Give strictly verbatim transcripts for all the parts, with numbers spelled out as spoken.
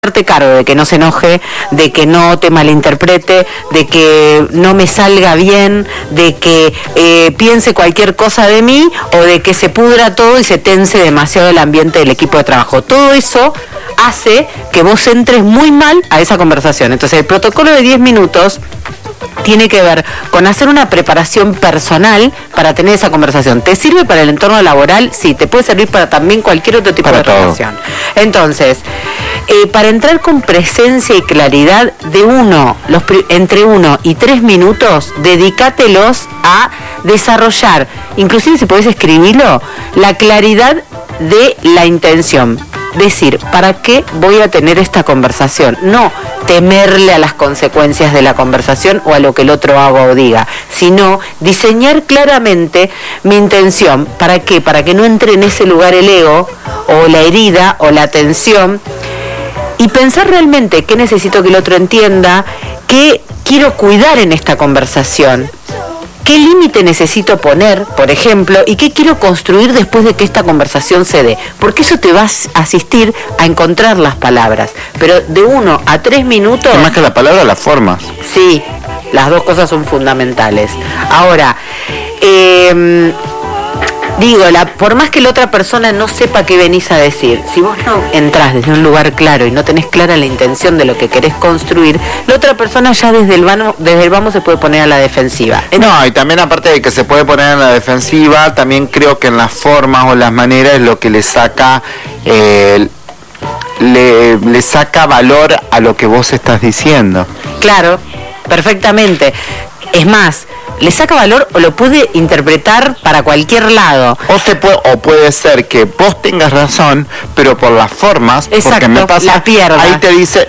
hacerte cargo de que no se enoje, de que no te malinterprete, de que no me salga bien, de que eh, piense cualquier cosa de mí o de que se pudra todo y se tense demasiado el ambiente del equipo de trabajo. Todo eso hace que vos entres muy mal a esa conversación. Entonces el protocolo de diez minutos tiene que ver con hacer una preparación personal para tener esa conversación. ¿Te sirve para el entorno laboral? Sí, te puede servir para también cualquier otro tipo para de relación. Entonces, eh, para entrar con presencia y claridad de uno, los entre uno y tres minutos, dedícatelos a desarrollar, inclusive si podés escribirlo, la claridad de la intención. Decir, ¿para qué voy a tener esta conversación? No temerle a las consecuencias de la conversación o a lo que el otro haga o diga, sino diseñar claramente mi intención. ¿Para qué? Para que no entre en ese lugar el ego o la herida o la tensión, y pensar realmente qué necesito que el otro entienda, qué quiero cuidar en esta conversación, qué límite necesito poner, por ejemplo, y qué quiero construir después de que esta conversación se dé, porque eso te va a asistir a encontrar las palabras, pero de uno a tres minutos... Y más que la palabra, las formas. Sí, las dos cosas son fundamentales. Ahora, eh, digo, la, por más que la otra persona no sepa qué venís a decir, si vos no entrás desde un lugar claro y no tenés clara la intención de lo que querés construir, la otra persona ya desde el vano, desde el vamos se puede poner a la defensiva. No, y también aparte de que se puede poner en la defensiva, también creo que en las formas o las maneras es lo que le saca eh, le, le saca valor a lo que vos estás diciendo. Claro, perfectamente. Es más, le saca valor o lo puede interpretar para cualquier lado. O se puede, o puede ser que vos tengas razón, pero por las formas, exacto, porque me pasa, la pierda. Ahí te dice,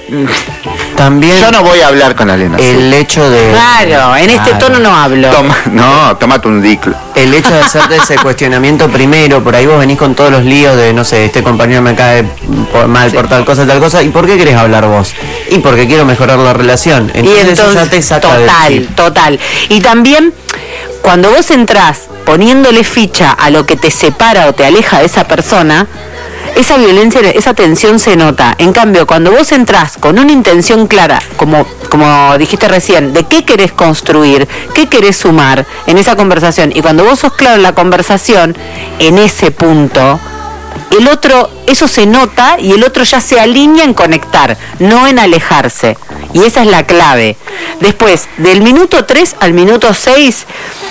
también yo no voy a hablar con Elena. El hecho de... Claro, en este claro. tono no hablo. Toma, no, tómate un diclo. El hecho de hacerte ese cuestionamiento primero, por ahí vos venís con todos los líos de, no sé, este compañero me cae por, mal sí. por tal cosa, tal cosa, ¿y por qué querés hablar vos? Y porque quiero mejorar la relación. Entonces, y entonces eso ya te saca total, del... total. Y también, cuando vos entrás poniéndole ficha a lo que te separa o te aleja de esa persona, esa violencia, esa tensión se nota. En cambio, cuando vos entrás con una intención clara, como, como dijiste recién, de qué querés construir, qué querés sumar en esa conversación, y cuando vos sos claro en la conversación, en ese punto, el otro, eso se nota y el otro ya se alinea en conectar, no en alejarse. Y esa es la clave. Después, del minuto tres al minuto seis,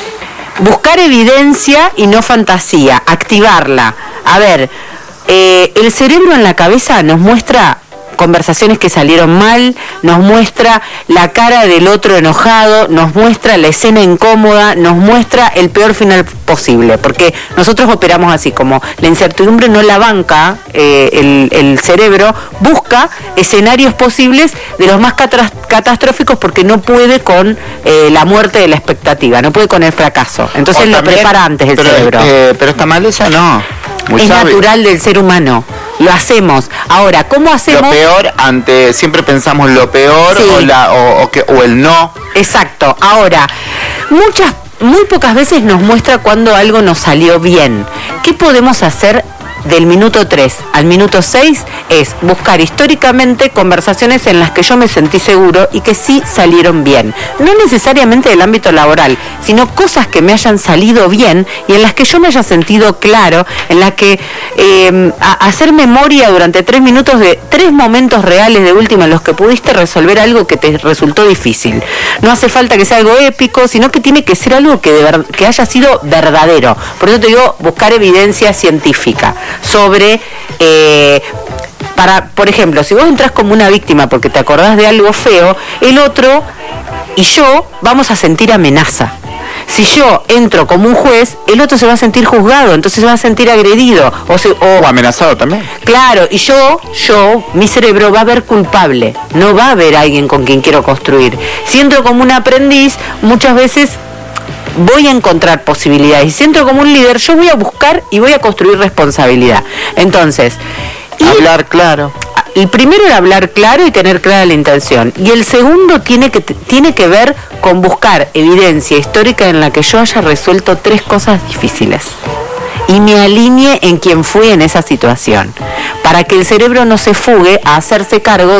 buscar evidencia y no fantasía, activarla. A ver, eh, el cerebro en la cabeza nos muestra conversaciones que salieron mal, nos muestra la cara del otro enojado, nos muestra la escena incómoda, nos muestra el peor final posible, porque nosotros operamos así, como la incertidumbre no la banca, eh, el, el cerebro busca escenarios posibles de los más catastróficos porque no puede con eh, la muerte de la expectativa, no puede con el fracaso, entonces lo prepara antes el pero, cerebro. Eh, pero está mal eso, no. Muy es sabio. Natural del ser humano. Lo hacemos. Ahora, ¿cómo hacemos? Lo peor, ante siempre pensamos lo peor, sí. o, la, o, o, que, o el no. Exacto. Ahora, muchas, muy pocas veces nos muestra cuando algo nos salió bien. ¿Qué podemos hacer del minuto tres al minuto seis? Es buscar históricamente conversaciones en las que yo me sentí seguro y que sí salieron bien. No necesariamente del ámbito laboral, sino cosas que me hayan salido bien y en las que yo me haya sentido claro, en las que eh, a, hacer memoria durante tres minutos de tres momentos reales de última en los que pudiste resolver algo que te resultó difícil. No hace falta que sea algo épico, sino que tiene que ser algo que, de ver, que haya sido verdadero. Por eso te digo, buscar evidencia científica sobre, eh, para, por ejemplo, si vos entras como una víctima porque te acordás de algo feo, el otro y yo vamos a sentir amenaza. Si yo entro como un juez, el otro se va a sentir juzgado, entonces se va a sentir agredido. O, se, o, o amenazado también. Claro, y yo, yo, mi cerebro va a ver culpable, no va a ver a alguien con quien quiero construir. Si entro como un aprendiz, muchas veces voy a encontrar posibilidades. Y si entro como un líder, yo voy a buscar y voy a construir responsabilidad. Entonces, hablar claro. El primero era hablar claro y tener clara la intención. Y el segundo tiene que, tiene que ver con buscar evidencia histórica en la que yo haya resuelto tres cosas difíciles. y me alinee en quien fui en esa situación, para que el cerebro no se fugue a hacerse cargo